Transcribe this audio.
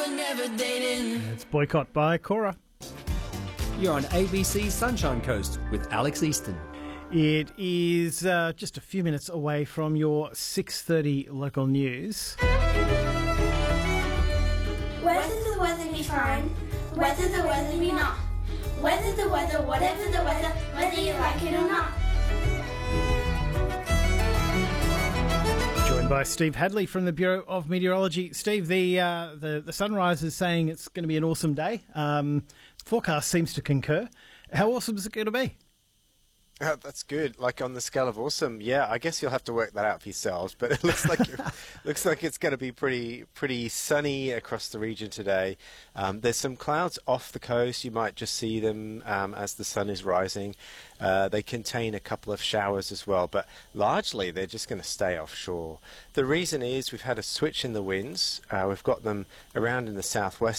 were never dating. It's Boycott by Cora. You're on ABC Sunshine Coast with Alex Easton. It is just a few minutes away from your 6:30 local news. Whether the weather be fine, whether the weather be not, whether the weather, whatever the weather, whether you like it or not. Joined by Steve Hadley from the Bureau of Meteorology. Steve, the sunrise is saying it's going to be an awesome day. Forecast seems to concur. How awesome is it going to be? Oh, that's good. Like on the scale of awesome, yeah. I guess you'll have to work that out for yourselves. But it looks like it's going to be pretty sunny across the region today. There's some clouds off the coast. You might just see them as the sun is rising. They contain a couple of showers as well, but largely they're just going to stay offshore. The reason is we've had a switch in the winds. We've got them around in the southwest